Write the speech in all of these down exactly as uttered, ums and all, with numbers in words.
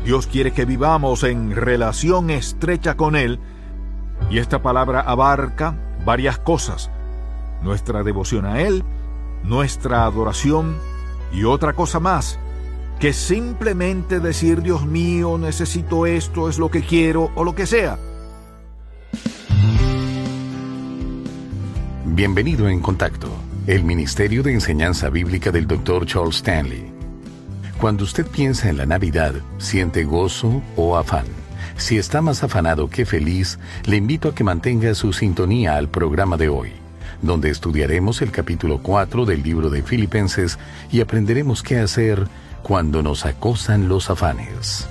Dios quiere que vivamos en relación estrecha con Él, y esta palabra abarca varias cosas: nuestra devoción a Él, nuestra adoración y otra cosa más, que simplemente decir: Dios mío, necesito esto, es lo que quiero, o lo que sea. Bienvenido en Contacto, el Ministerio de Enseñanza Bíblica del doctor Charles Stanley. Cuando usted piensa en la Navidad, ¿siente gozo o afán? Si está más afanado que feliz, le invito a que mantenga su sintonía al programa de hoy, donde estudiaremos el capítulo cuatro del libro de Filipenses y aprenderemos qué hacer cuando nos acosan los afanes.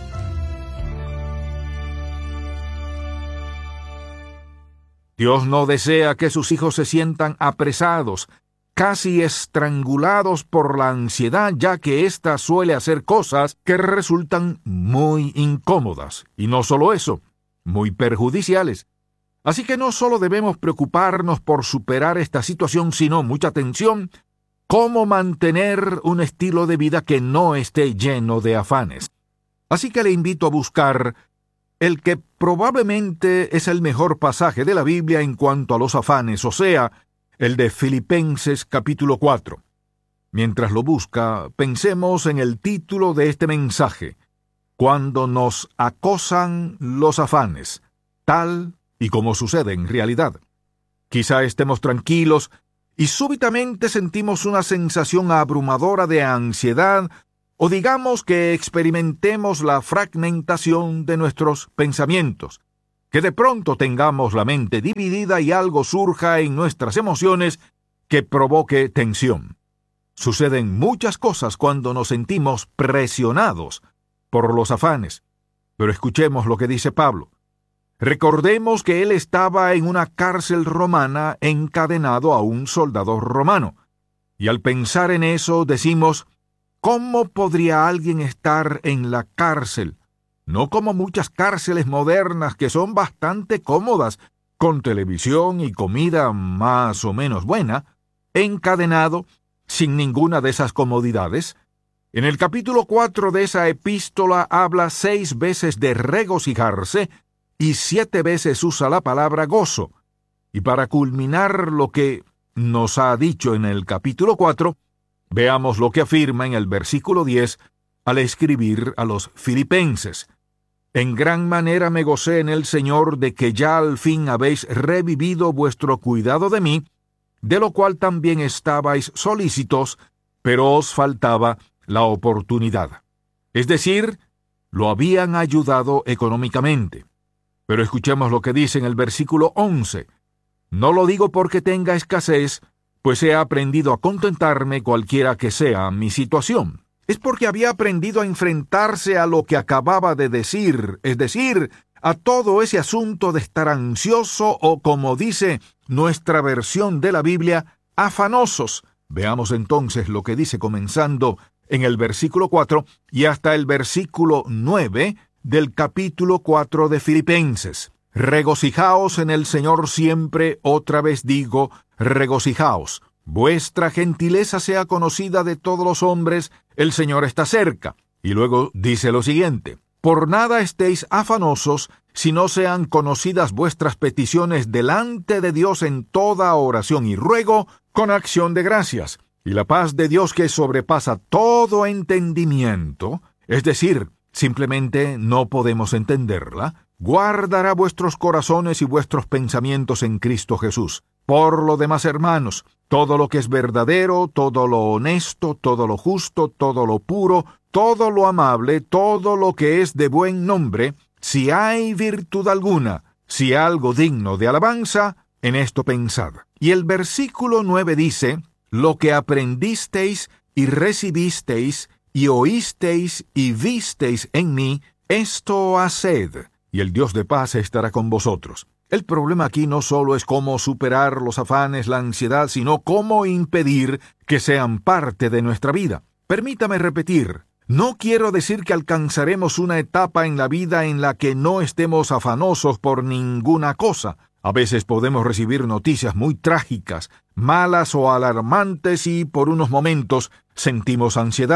Dios no desea que sus hijos se sientan apresados, casi estrangulados por la ansiedad, ya que ésta suele hacer cosas que resultan muy incómodas, y no solo eso, muy perjudiciales. Así que no solo debemos preocuparnos por superar esta situación, sino, mucha atención, cómo mantener un estilo de vida que no esté lleno de afanes. Así que le invito a buscar el que probablemente es el mejor pasaje de la Biblia en cuanto a los afanes, o sea, el de Filipenses capítulo cuatro. Mientras lo busca, pensemos en el título de este mensaje: Cuando nos acosan los afanes, tal y como sucede en realidad. Quizá estemos tranquilos y súbitamente sentimos una sensación abrumadora de ansiedad, o digamos que experimentemos la fragmentación de nuestros pensamientos, que de pronto tengamos la mente dividida y algo surja en nuestras emociones que provoque tensión. Suceden muchas cosas cuando nos sentimos presionados por los afanes. Pero escuchemos lo que dice Pablo. Recordemos que él estaba en una cárcel romana encadenado a un soldado romano. Y al pensar en eso decimos: ¿cómo podría alguien estar en la cárcel? No como muchas cárceles modernas que son bastante cómodas, con televisión y comida más o menos buena, encadenado, sin ninguna de esas comodidades. En el capítulo cuatro de esa epístola habla seis veces de regocijarse y siete veces usa la palabra gozo. Y para culminar lo que nos ha dicho en el capítulo cuatro, veamos lo que afirma en el versículo diez al escribir a los filipenses: En gran manera me gocé en el Señor de que ya al fin habéis revivido vuestro cuidado de mí, de lo cual también estabais solícitos, pero os faltaba la oportunidad. Es decir, lo habían ayudado económicamente. Pero escuchemos lo que dice en el versículo once. No lo digo porque tenga escasez, pues he aprendido a contentarme cualquiera que sea mi situación. Es porque había aprendido a enfrentarse a lo que acababa de decir, es decir, a todo ese asunto de estar ansioso o, como dice nuestra versión de la Biblia, afanosos. Veamos entonces lo que dice comenzando en el versículo cuatro y hasta el versículo nueve del capítulo cuatro de Filipenses. Regocijaos en el Señor siempre, otra vez digo, regocijaos. Vuestra gentileza sea conocida de todos los hombres, el Señor está cerca. Y luego dice lo siguiente: por nada estéis afanosos, si no sean conocidas vuestras peticiones delante de Dios en toda oración y ruego, con acción de gracias. Y la paz de Dios, que sobrepasa todo entendimiento, es decir, simplemente no podemos entenderla, guardará vuestros corazones y vuestros pensamientos en Cristo Jesús. Por lo demás, hermanos, todo lo que es verdadero, todo lo honesto, todo lo justo, todo lo puro, todo lo amable, todo lo que es de buen nombre, si hay virtud alguna, si algo digno de alabanza, en esto pensad. Y el versículo nueve dice: lo que aprendisteis y recibisteis y oísteis y visteis en mí, esto haced, y el Dios de paz estará con vosotros. El problema aquí no solo es cómo superar los afanes, la ansiedad, sino cómo impedir que sean parte de nuestra vida. Permítame repetir, no quiero decir que alcanzaremos una etapa en la vida en la que no estemos afanosos por ninguna cosa. A veces podemos recibir noticias muy trágicas, malas o alarmantes y por unos momentos sentimos ansiedad.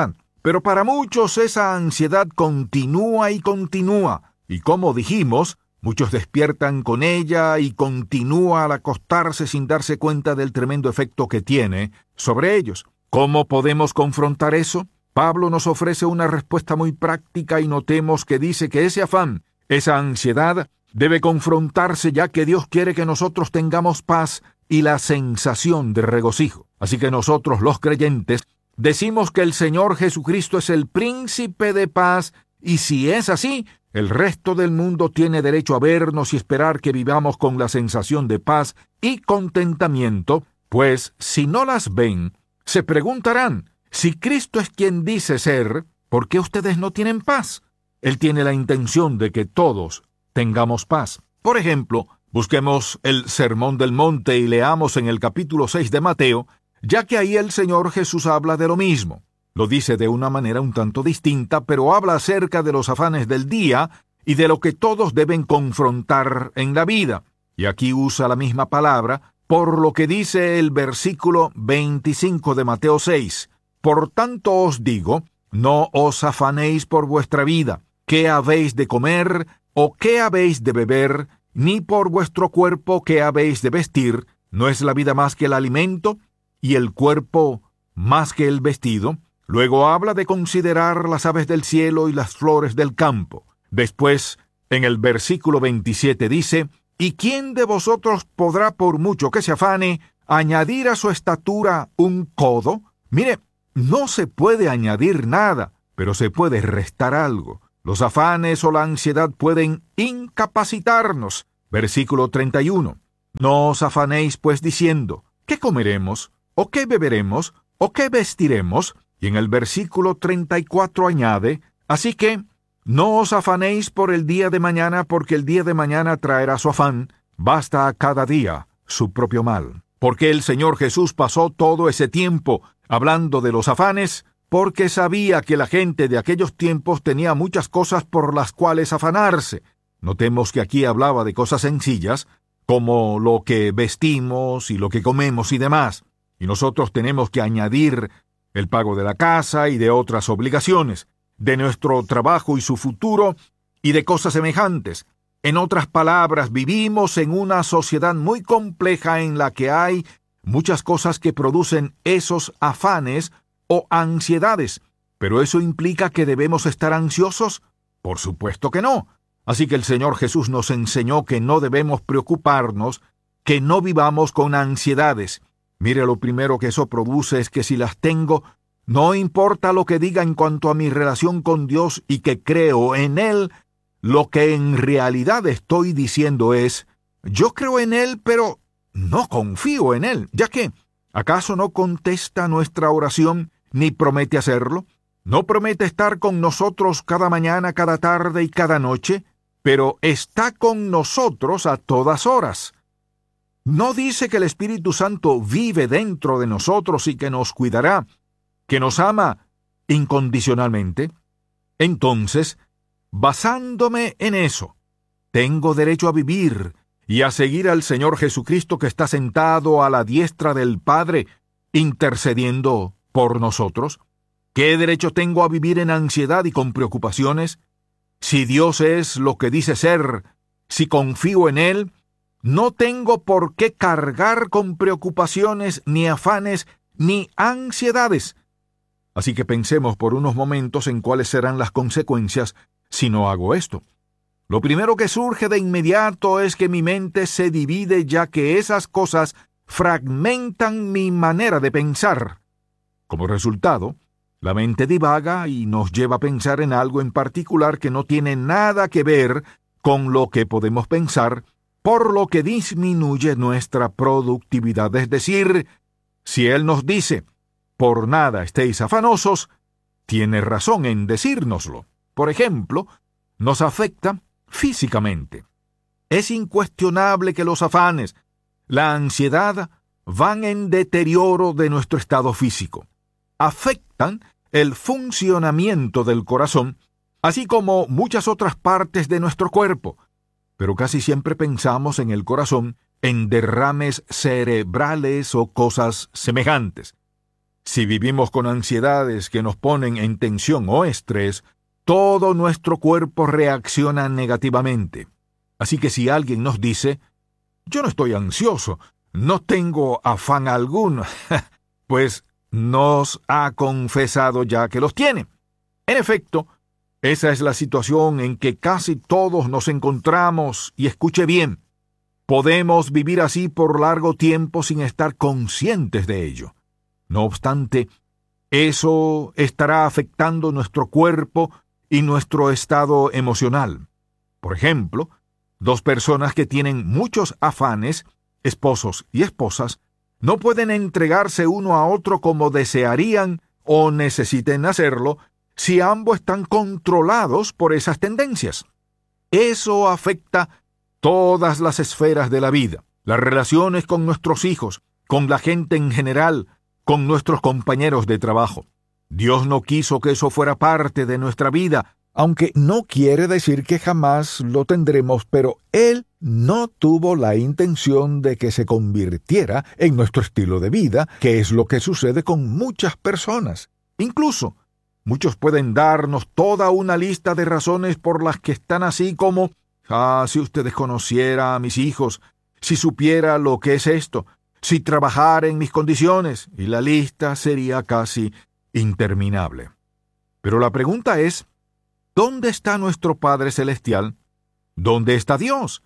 Pero para muchos esa ansiedad continúa y continúa, y como dijimos, muchos despiertan con ella y continúa al acostarse sin darse cuenta del tremendo efecto que tiene sobre ellos. ¿Cómo podemos confrontar eso? Pablo nos ofrece una respuesta muy práctica y notemos que dice que ese afán, esa ansiedad, debe confrontarse ya que Dios quiere que nosotros tengamos paz y la sensación de regocijo. Así que nosotros, los creyentes, decimos que el Señor Jesucristo es el príncipe de paz, y si es así, el resto del mundo tiene derecho a vernos y esperar que vivamos con la sensación de paz y contentamiento, pues si no las ven, se preguntarán, si Cristo es quien dice ser, ¿por qué ustedes no tienen paz? Él tiene la intención de que todos tengamos paz. Por ejemplo, busquemos el Sermón del Monte y leamos en el capítulo seis de Mateo, ya que ahí el Señor Jesús habla de lo mismo. Lo dice de una manera un tanto distinta, pero habla acerca de los afanes del día y de lo que todos deben confrontar en la vida. Y aquí usa la misma palabra, por lo que dice el versículo veinticinco de Mateo seis. Por tanto os digo, no os afanéis por vuestra vida, qué habéis de comer o qué habéis de beber, ni por vuestro cuerpo qué habéis de vestir. ¿No es la vida más que el alimento y el cuerpo más que el vestido? Luego habla de considerar las aves del cielo y las flores del campo. Después, en el versículo veintisiete dice, ¿y quién de vosotros podrá, por mucho que se afane, añadir a su estatura un codo? Mire, no se puede añadir nada, pero se puede restar algo. Los afanes o la ansiedad pueden incapacitarnos. Versículo treinta y uno. No os afanéis pues diciendo, ¿qué comeremos? ¿O qué beberemos? ¿O qué vestiremos? Y en el versículo treinta y cuatro añade, así que no os afanéis por el día de mañana, porque el día de mañana traerá su afán, basta a cada día su propio mal. Porque el Señor Jesús pasó todo ese tiempo hablando de los afanes, porque sabía que la gente de aquellos tiempos tenía muchas cosas por las cuales afanarse. Notemos que aquí hablaba de cosas sencillas, como lo que vestimos y lo que comemos y demás. Y nosotros tenemos que añadir el pago de la casa y de otras obligaciones, de nuestro trabajo y su futuro, y de cosas semejantes. En otras palabras, vivimos en una sociedad muy compleja en la que hay muchas cosas que producen esos afanes o ansiedades. ¿Pero eso implica que debemos estar ansiosos? Por supuesto que no. Así que el Señor Jesús nos enseñó que no debemos preocuparnos, que no vivamos con ansiedades. Mire, lo primero que eso produce es que si las tengo, no importa lo que diga en cuanto a mi relación con Dios y que creo en Él, lo que en realidad estoy diciendo es, yo creo en Él, pero no confío en Él, ya que, ¿acaso no contesta nuestra oración ni promete hacerlo? ¿No promete estar con nosotros cada mañana, cada tarde y cada noche? Pero está con nosotros a todas horas. ¿No dice que el Espíritu Santo vive dentro de nosotros y que nos cuidará, que nos ama incondicionalmente? Entonces, basándome en eso, tengo derecho a vivir y a seguir al Señor Jesucristo que está sentado a la diestra del Padre, intercediendo por nosotros. ¿Qué derecho tengo a vivir en ansiedad y con preocupaciones? Si Dios es lo que dice ser, si confío en Él, no tengo por qué cargar con preocupaciones, ni afanes, ni ansiedades. Así que pensemos por unos momentos en cuáles serán las consecuencias si no hago esto. Lo primero que surge de inmediato es que mi mente se divide, ya que esas cosas fragmentan mi manera de pensar. Como resultado, la mente divaga y nos lleva a pensar en algo en particular que no tiene nada que ver con lo que podemos pensar, por lo que disminuye nuestra productividad. Es decir, si Él nos dice, por nada estéis afanosos, tiene razón en decírnoslo. Por ejemplo, nos afecta físicamente. Es incuestionable que los afanes, la ansiedad, van en deterioro de nuestro estado físico. Afectan el funcionamiento del corazón, así como muchas otras partes de nuestro cuerpo. Pero casi siempre pensamos en el corazón, en derrames cerebrales o cosas semejantes. Si vivimos con ansiedades que nos ponen en tensión o estrés, todo nuestro cuerpo reacciona negativamente. Así que si alguien nos dice, yo no estoy ansioso, no tengo afán alguno, pues nos ha confesado ya que los tiene. En efecto, esa es la situación en que casi todos nos encontramos, y escuche bien, podemos vivir así por largo tiempo sin estar conscientes de ello. No obstante, eso estará afectando nuestro cuerpo y nuestro estado emocional. Por ejemplo, dos personas que tienen muchos afanes, esposos y esposas, no pueden entregarse uno a otro como desearían o necesiten hacerlo si ambos están controlados por esas tendencias. Eso afecta todas las esferas de la vida, las relaciones con nuestros hijos, con la gente en general, con nuestros compañeros de trabajo. Dios no quiso que eso fuera parte de nuestra vida, aunque no quiere decir que jamás lo tendremos, pero Él no tuvo la intención de que se convirtiera en nuestro estilo de vida, que es lo que sucede con muchas personas. Incluso, muchos pueden darnos toda una lista de razones por las que están así como, ah, si ustedes conociera a mis hijos, si supiera lo que es esto, si trabajara en mis condiciones, y la lista sería casi interminable. Pero la pregunta es, ¿dónde está nuestro Padre Celestial? ¿Dónde está Dios?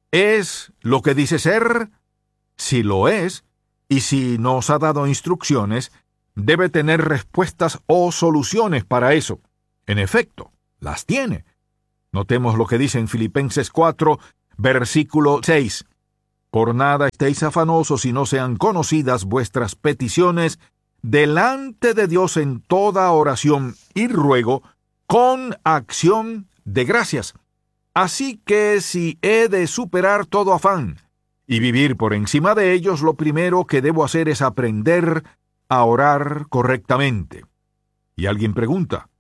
¿Es lo que dice ser? Si lo es, y si nos ha dado instrucciones, debe tener respuestas o soluciones para eso. En efecto, las tiene. Notemos lo que dice en Filipenses cuatro, versículo seis. Por nada estéis afanosos si no sean conocidas vuestras peticiones delante de Dios en toda oración y ruego, con acción de gracias. Así que si he de superar todo afán y vivir por encima de ellos, lo primero que debo hacer es aprender a orar correctamente. Y alguien pregunta,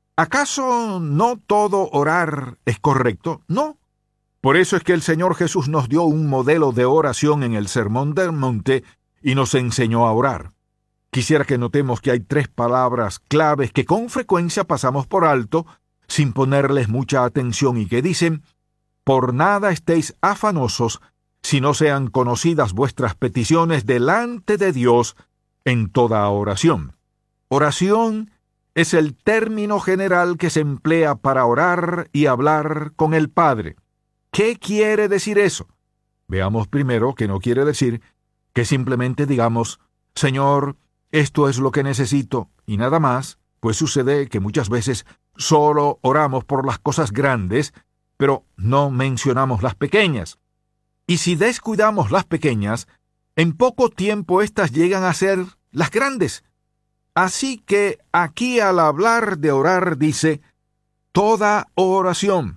¿acaso no todo orar es correcto? No. Por eso es que el Señor Jesús nos dio un modelo de oración en el Sermón del Monte y nos enseñó a orar. Quisiera que notemos que hay tres palabras claves que con frecuencia pasamos por alto sin ponerles mucha atención y que dicen, por nada estéis afanosos si no sean conocidas vuestras peticiones delante de Dios en toda oración. Oración es el término general que se emplea para orar y hablar con el Padre. ¿Qué quiere decir eso? Veamos primero que no quiere decir que simplemente digamos, Señor, esto es lo que necesito, y nada más, pues sucede que muchas veces solo oramos por las cosas grandes, pero no mencionamos las pequeñas. Y si descuidamos las pequeñas, en poco tiempo éstas llegan a ser las grandes. Así que aquí al hablar de orar dice, toda oración.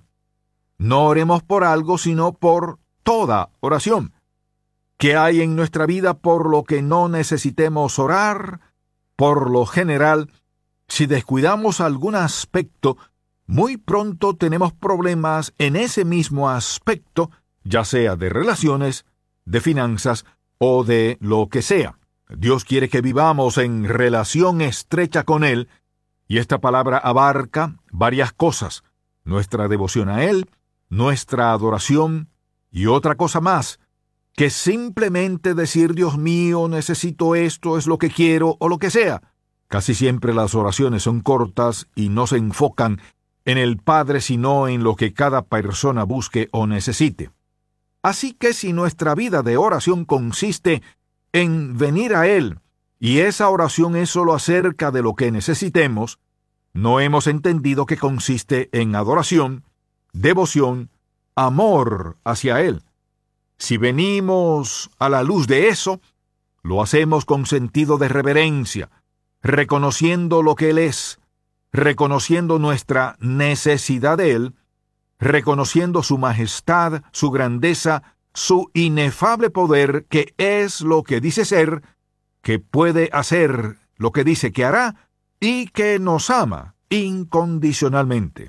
No oremos por algo, sino por toda oración. ¿Qué hay en nuestra vida por lo que no necesitemos orar? Por lo general, si descuidamos algún aspecto, muy pronto tenemos problemas en ese mismo aspecto, ya sea de relaciones, de finanzas o de lo que sea. Dios quiere que vivamos en relación estrecha con Él, y esta palabra abarca varias cosas: nuestra devoción a Él, nuestra adoración y otra cosa más, que simplemente decir, Dios mío, necesito esto, es lo que quiero, o lo que sea. Casi siempre las oraciones son cortas y no se enfocan en el Padre, sino en lo que cada persona busque o necesite. Así que si nuestra vida de oración consiste en venir a Él, y esa oración es solo acerca de lo que necesitemos, no hemos entendido que consiste en adoración, devoción, amor hacia Él. Si venimos a la luz de eso, lo hacemos con sentido de reverencia, reconociendo lo que Él es, reconociendo nuestra necesidad de Él, reconociendo su majestad, su grandeza, su inefable poder, que es lo que dice ser, que puede hacer lo que dice que hará, y que nos ama incondicionalmente.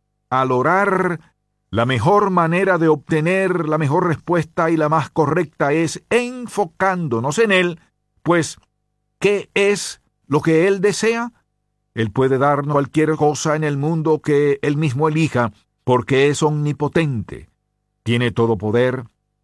Al orar, la mejor manera de obtener la mejor respuesta y la más correcta es enfocándonos en Él, pues, ¿qué es lo que Él desea? Él puede darnos cualquier cosa en el mundo que Él mismo elija, porque es omnipotente, tiene todo poder,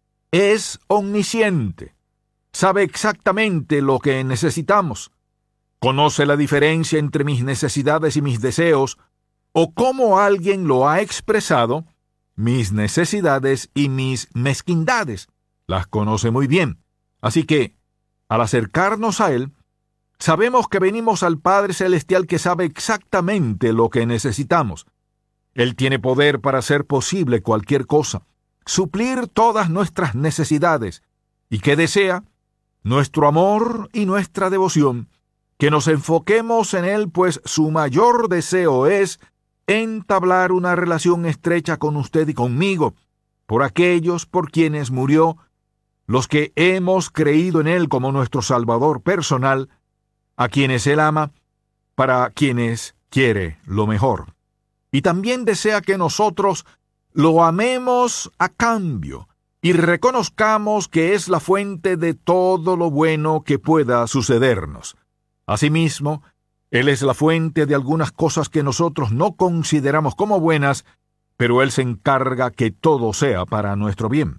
es omnisciente, sabe exactamente lo que necesitamos, conoce la diferencia entre mis necesidades y mis deseos, o como alguien lo ha expresado, mis necesidades y mis mezquindades. Las conoce muy bien. Así que, al acercarnos a Él, sabemos que venimos al Padre Celestial que sabe exactamente lo que necesitamos. Él tiene poder para hacer posible cualquier cosa, suplir todas nuestras necesidades, y que desea nuestro amor y nuestra devoción, que nos enfoquemos en Él, pues su mayor deseo es entablar una relación estrecha con usted y conmigo, por aquellos por quienes murió, los que hemos creído en Él como nuestro Salvador personal, a quienes Él ama, para quienes quiere lo mejor. Y también desea que nosotros lo amemos a cambio y reconozcamos que es la fuente de todo lo bueno que pueda sucedernos. Asimismo, Él es la fuente de algunas cosas que nosotros no consideramos como buenas, pero Él se encarga que todo sea para nuestro bien.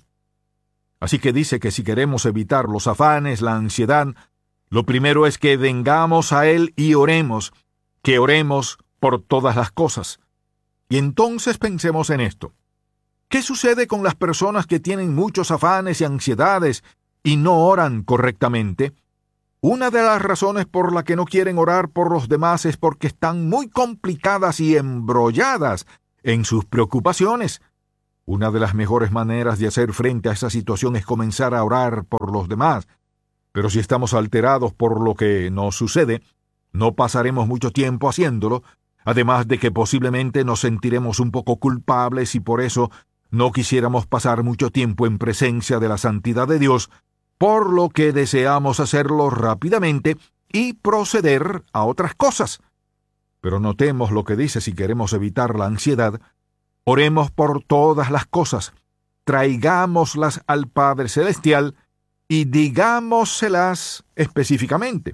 Así que dice que si queremos evitar los afanes, la ansiedad, lo primero es que vengamos a Él y oremos, que oremos por todas las cosas. Y entonces pensemos en esto. ¿Qué sucede con las personas que tienen muchos afanes y ansiedades y no oran correctamente? Una de las razones por la que no quieren orar por los demás es porque están muy complicadas y embrolladas en sus preocupaciones. Una de las mejores maneras de hacer frente a esa situación es comenzar a orar por los demás. Pero si estamos alterados por lo que nos sucede, no pasaremos mucho tiempo haciéndolo, además de que posiblemente nos sentiremos un poco culpables y por eso no quisiéramos pasar mucho tiempo en presencia de la santidad de Dios, por lo que deseamos hacerlo rápidamente y proceder a otras cosas. Pero notemos lo que dice: si queremos evitar la ansiedad, oremos por todas las cosas, traigámoslas al Padre Celestial y digámoselas específicamente.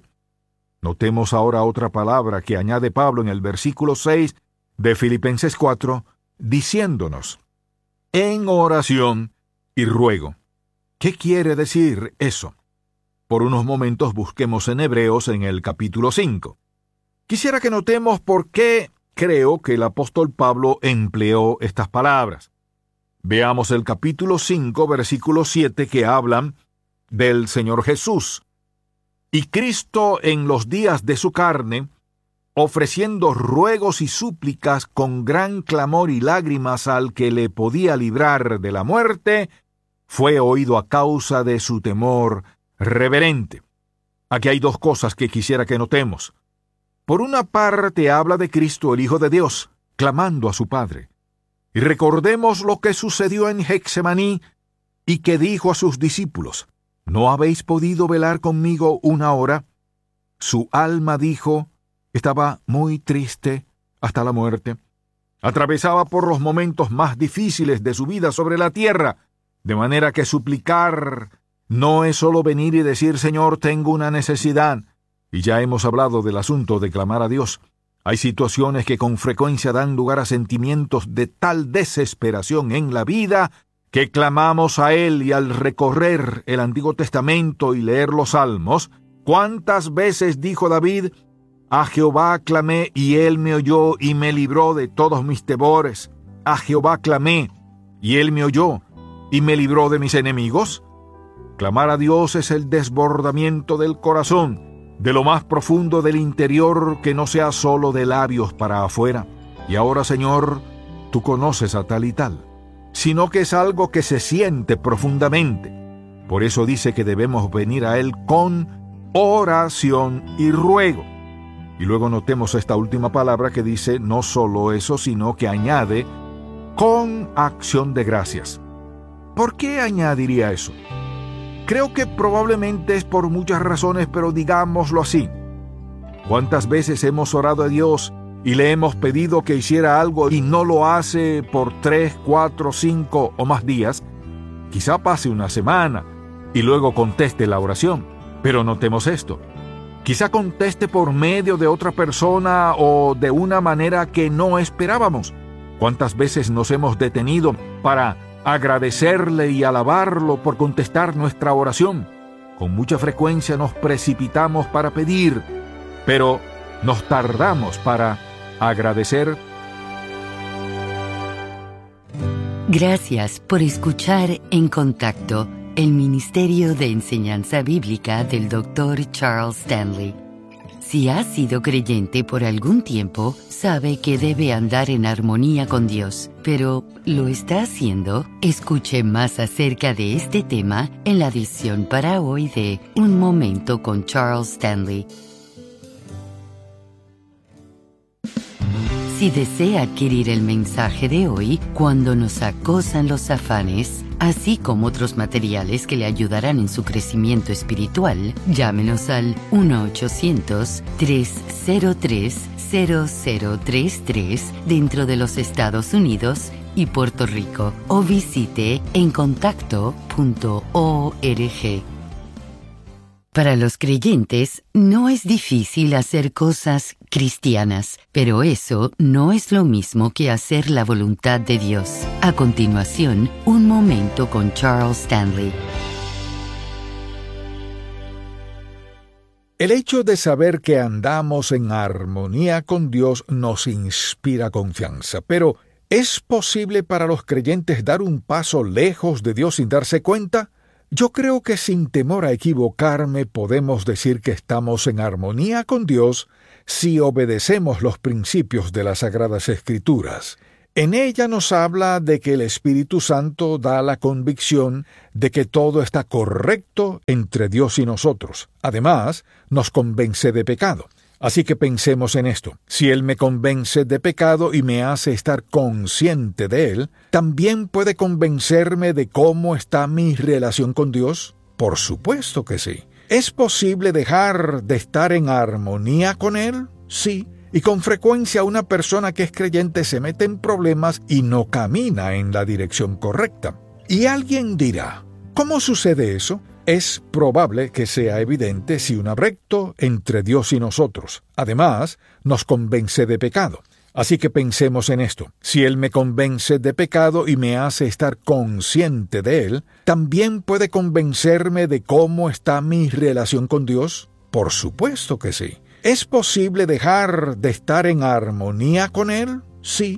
Notemos ahora otra palabra que añade Pablo en el versículo seis de Filipenses cuatro, diciéndonos: en oración y ruego. ¿Qué quiere decir eso? Por unos momentos busquemos en Hebreos en el capítulo cinco. Quisiera que notemos por qué creo que el apóstol Pablo empleó estas palabras. Veamos el capítulo cinco, versículo siete, que hablan del Señor Jesús. Y Cristo en los días de su carne, ofreciendo ruegos y súplicas con gran clamor y lágrimas al que le podía librar de la muerte, fue oído a causa de su temor reverente. Aquí hay dos cosas que quisiera que notemos. Por una parte habla de Cristo, el Hijo de Dios, clamando a su Padre. Y recordemos lo que sucedió en Getsemaní y que dijo a sus discípulos: ¿no habéis podido velar conmigo una hora? Su alma, dijo, estaba muy triste hasta la muerte. Atravesaba por los momentos más difíciles de su vida sobre la tierra, de manera que suplicar no es solo venir y decir: Señor, tengo una necesidad. Y ya hemos hablado del asunto de clamar a Dios. Hay situaciones que con frecuencia dan lugar a sentimientos de tal desesperación en la vida que clamamos a Él, y al recorrer el Antiguo Testamento y leer los Salmos, ¿cuántas veces dijo David: a Jehová clamé y Él me oyó y me libró de todos mis temores? A Jehová clamé y Él me oyó y me libró de mis enemigos. Clamar a Dios es el desbordamiento del corazón, de lo más profundo del interior, que no sea solo de labios para afuera. Y ahora, Señor, tú conoces a tal y tal, sino que es algo que se siente profundamente. Por eso dice que debemos venir a Él con oración y ruego. Y luego notemos esta última palabra que dice no solo eso, sino que añade con acción de gracias. ¿Por qué añadiría eso? Creo que probablemente es por muchas razones, pero digámoslo así. ¿Cuántas veces hemos orado a Dios y le hemos pedido que hiciera algo y no lo hace por tres, cuatro, cinco o más días? Quizá pase una semana y luego conteste la oración, pero notemos esto. Quizá conteste por medio de otra persona o de una manera que no esperábamos. ¿Cuántas veces nos hemos detenido para agradecerle y alabarlo por contestar nuestra oración? Con mucha frecuencia nos precipitamos para pedir, pero nos tardamos para agradecer. Gracias por escuchar En Contacto, el Ministerio de Enseñanza Bíblica del doctor Charles Stanley. Si ha sido creyente por algún tiempo, sabe que debe andar en armonía con Dios, pero ¿lo está haciendo? Escuche más acerca de este tema en la edición para hoy de Un Momento con Charles Stanley. Si desea adquirir el mensaje de hoy, Cuando nos acosan los afanes, así como otros materiales que le ayudarán en su crecimiento espiritual, llámenos al uno ochocientos, tres cero tres, cero cero tres tres dentro de los Estados Unidos y Puerto Rico o visite en contacto punto org. Para los creyentes, no es difícil hacer cosas cristianas, pero eso no es lo mismo que hacer la voluntad de Dios. A continuación, un momento con Charles Stanley. El hecho de saber que andamos en armonía con Dios nos inspira confianza, pero ¿es posible para los creyentes dar un paso lejos de Dios sin darse cuenta? Yo creo que sin temor a equivocarme podemos decir que estamos en armonía con Dios si obedecemos los principios de las Sagradas Escrituras. En ella nos habla de que el Espíritu Santo da la convicción de que todo está correcto entre Dios y nosotros. Además, nos convence de pecado. Así que pensemos en esto. Si Él me convence de pecado y me hace estar consciente de Él, ¿también puede convencerme de cómo está mi relación con Dios? Por supuesto que sí. ¿Es posible dejar de estar en armonía con Él? Sí. Y con frecuencia una persona que es creyente se mete en problemas y no camina en la dirección correcta. Y alguien dirá, ¿cómo sucede eso? Es probable que sea evidente si un recto entre Dios y nosotros. Además, nos convence de pecado. Así que pensemos en esto. Si Él me convence de pecado y me hace estar consciente de Él, ¿también puede convencerme de cómo está mi relación con Dios? Por supuesto que sí. ¿Es posible dejar de estar en armonía con Él? Sí.